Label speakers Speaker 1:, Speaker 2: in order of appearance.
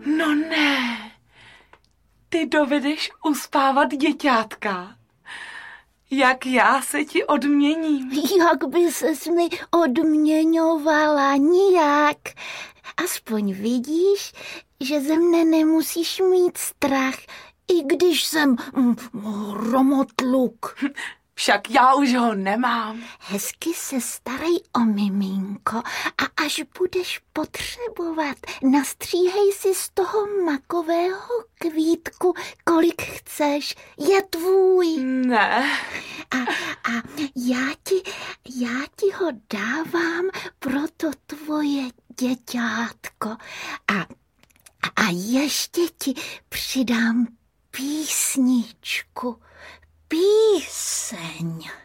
Speaker 1: No ne, ty dovedeš uspávat děťátka. Jak já se ti odměním?
Speaker 2: Jak by ses mi odměňovala? Nijak. Aspoň vidíš, že ze mne nemusíš mít strach, i když jsem hromotluk.
Speaker 1: Však já už ho nemám.
Speaker 2: Hezky se starej o miminko a až budeš potřebovat, nastříhej si z toho makového kvítku, kolik chceš. Je tvůj.
Speaker 1: Ne.
Speaker 2: A já ti ho dávám pro to tvoje děťátko. A ještě ti přidám písničku. Píseň.